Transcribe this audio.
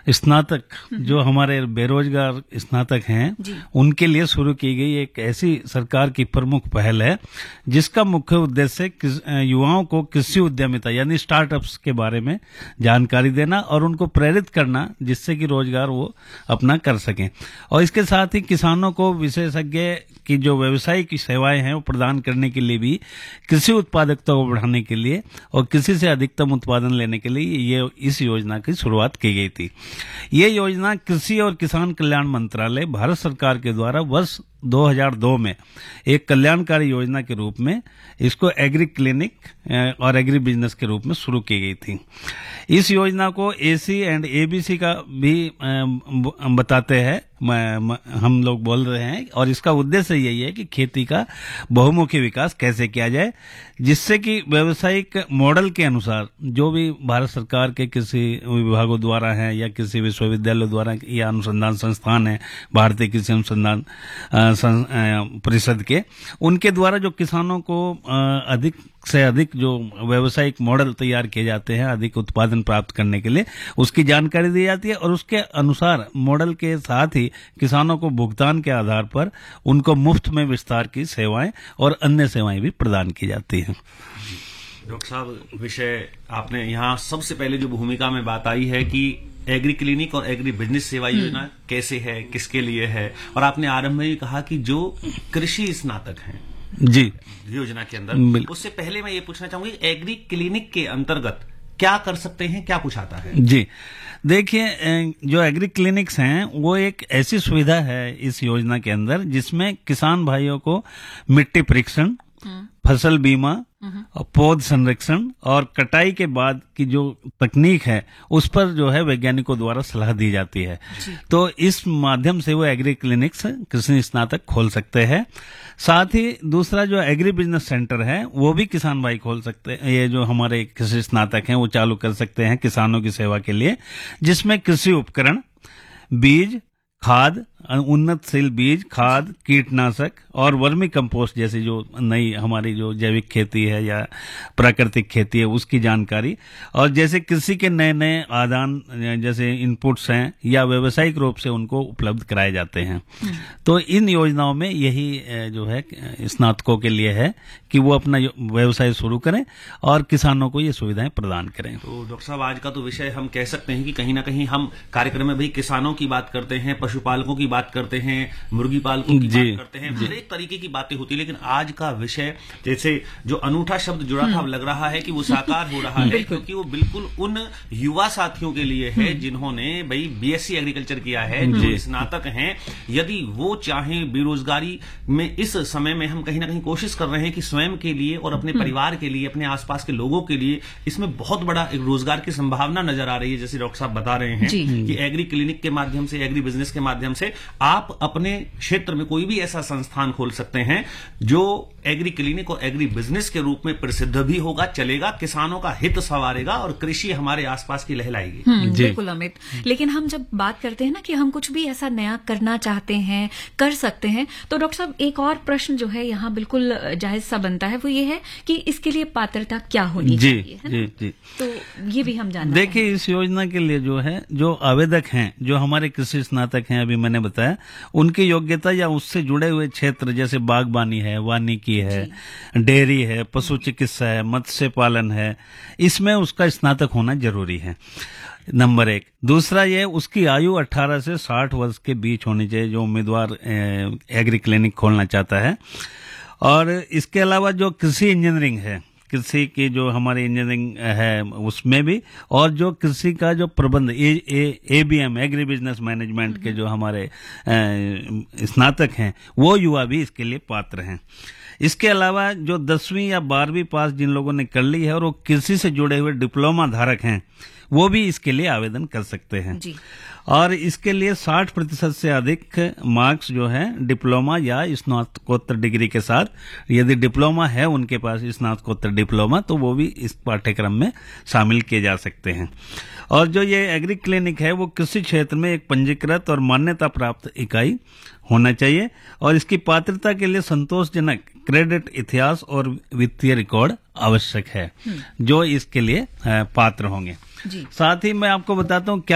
स्नातक जो हमारे बेरोजगार स्नातक हैं उनके लिए शुरू की गई एक ऐसी सरकार की प्रमुख पहल है जिसका मुख्य उद्देश्य युवाओं को कृषि उद्यमिता यानी स्टार्टअप्स के बारे में जानकारी देना और उनको प्रेरित करना जिससे कि रोजगार वो अपना कर सकें। और इसके साथ ही किसानों को विशेषज्ञ की जो व्यवसायिक सेवाएं हैं वो प्रदान करने के लिए भी कृषि उत्पादकता को बढ़ाने के लिए और कृषि से अधिकतम उत्पादन लेने के लिए ये इस योजना की शुरुआत की गई थी। ये योजना कृषि और किसान कल्याण मंत्रालय भारत सरकार के द्वारा वर्ष 2002 में एक कल्याणकारी योजना के रूप में इसको एग्री क्लिनिक और एग्री बिजनेस के रूप में शुरू की गई थी। इस योजना को एसी एंड एबीसी का भी बताते हैं हम लोग बोल रहे हैं और इसका उद्देश्य यही है कि खेती का बहुमुखी विकास कैसे किया जाए जिससे कि व्यावसायिक मॉडल के अनुसार जो भी भारत सरकार के किसी विभागों द्वारा है या किसी विश्वविद्यालय द्वारा या अनुसंधान संस्थान है भारतीय कृषि अनुसंधान परिषद के उनके द्वारा जो किसानों को अधिक से अधिक जो व्यावसायिक मॉडल तैयार किए जाते हैं अधिक उत्पादन प्राप्त करने के लिए उसकी जानकारी दी जाती है और उसके अनुसार मॉडल के साथ ही किसानों को भुगतान के आधार पर उनको मुफ्त में विस्तार की सेवाएं और अन्य सेवाएं भी प्रदान की जाती हैं। डॉक्टर साहब, विषय आपने यहाँ सबसे पहले जो भूमिका में बात आई है कि एग्री क्लिनिक और एग्री बिजनेस सेवा योजना कैसे है, किसके लिए है, और आपने आरंभ में ही कहा कि जो कृषि स्नातक हैं जी योजना के अंदर, उससे पहले मैं ये पूछना चाहूंगी एग्री क्लिनिक के अंतर्गत क्या कर सकते हैं, क्या कुछ आता है? जी देखिए, जो एग्री क्लिनिक्स हैं वो एक ऐसी सुविधा है इस योजना के अंदर जिसमें किसान भाइयों को मिट्टी परीक्षण, फसल बीमा, पौध संरक्षण और कटाई के बाद की जो तकनीक है उस पर जो है वैज्ञानिकों द्वारा सलाह दी जाती है। तो इस माध्यम से वो एग्री क्लिनिक्स कृषि स्नातक खोल सकते हैं। साथ ही दूसरा जो एग्री बिजनेस सेंटर है वो भी किसान भाई खोल सकते हैं। ये जो हमारे कृषि स्नातक हैं वो चालू कर सकते हैं किसानों की सेवा के लिए, जिसमें कृषि उपकरण, बीज, खाद, उन्नतशील बीज, खाद, कीटनाशक और वर्मी कंपोस्ट जैसी जो नई हमारी जो जैविक खेती है या प्राकृतिक खेती है उसकी जानकारी, और जैसे कृषि के नए नए आदान जैसे इनपुट्स हैं या व्यावसायिक रूप से उनको उपलब्ध कराए जाते हैं। तो इन योजनाओं में यही जो है स्नातकों के लिए है कि वो अपना व्यवसाय शुरू करें और किसानों को ये सुविधाएं प्रदान करें। तो डॉक्टर साहब, आज का तो विषय हम कह सकते हैं कि कहीं ना कहीं हम कार्यक्रम में भी किसानों की बात करते हैं, पशुपालकों की बात करते हैं, मुर्गी पालकों की बात करते हैं, हर एक तरीके की बातें होती है, लेकिन आज का विषय जैसे जो अनूठा शब्द जुड़ा था, लग रहा है कि वो साकार हो रहा है, क्योंकि वो बिल्कुल उन युवा साथियों के लिए है जिन्होंने भाई बीएससी एग्रीकल्चर किया है, जो स्नातक हैं। यदि वो चाहें बेरोजगारी में इस समय में हम कहीं ना कहीं कोशिश कर रहे हैं कि स्वयं के लिए और अपने परिवार के लिए, अपने आसपास के लोगों के लिए इसमें बहुत बड़ा एक रोजगार की संभावना नजर आ रही है। जैसे डॉक्टर साहब बता रहे हैं कि एग्री क्लिनिक के माध्यम से, एग्री बिजनेस के माध्यम से आप अपने क्षेत्र में कोई भी ऐसा संस्थान खोल सकते हैं जो एग्री क्लिनिक और एग्री बिजनेस के रूप में प्रसिद्ध भी होगा, चलेगा, किसानों का हित संवारेगा और कृषि हमारे आसपास की लहलाएगी। बिल्कुल अमित, लेकिन हम जब बात करते हैं ना कि हम कुछ भी ऐसा नया करना चाहते हैं, कर सकते हैं, तो डॉक्टर साहब एक और प्रश्न जो है यहाँ बिल्कुल जायज सा बनता है, वो ये है कि इसके लिए पात्रता क्या होनी चाहिए, है ना? जी। तो ये भी हम जानना देखिए, इस योजना के लिए जो है जो आवेदक हैं, जो हमारे कृषि स्नातक हैं, अभी मैंने बताया, उनकी योग्यता या उससे जुड़े हुए क्षेत्र जैसे बागबानी है, वानिकी है, डेयरी है, पशु चिकित्सा है, मत्स्य पालन है, इसमें उसका स्नातक होना जरूरी है, नंबर 1। दूसरा ये उसकी आयु 18 से 60 वर्ष के बीच होनी चाहिए जो उम्मीदवार एग्री क्लिनिक खोलना चाहता है। और इसके अलावा जो कृषि इंजीनियरिंग है, कृषि की जो हमारी इंजीनियरिंग है उसमें भी, और जो कृषि का जो प्रबंध एबीएम एग्री बिजनेस मैनेजमेंट के जो हमारे स्नातक हैं वो युवा भी इसके लिए पात्र हैं। इसके अलावा जो 10वीं या 12वीं पास जिन लोगों ने कर ली है और वो कृषि से जुड़े हुए डिप्लोमा धारक हैं वो भी इसके लिए आवेदन कर सकते हैं जी। और इसके लिए 60% से अधिक मार्क्स जो है डिप्लोमा या स्नातकोत्तर डिग्री के साथ, यदि डिप्लोमा है उनके पास स्नातकोत्तर डिप्लोमा, तो वो भी इस पाठ्यक्रम में शामिल किए जा सकते हैं। और जो ये एग्री क्लिनिक है वो कृषि क्षेत्र में एक पंजीकृत और मान्यता प्राप्त इकाई होना चाहिए और इसकी पात्रता के लिए संतोषजनक क्रेडिट इतिहास और वित्तीय रिकॉर्ड आवश्यक है जो इसके लिए पात्र होंगे। साथ ही मैं आपको बताता हूँ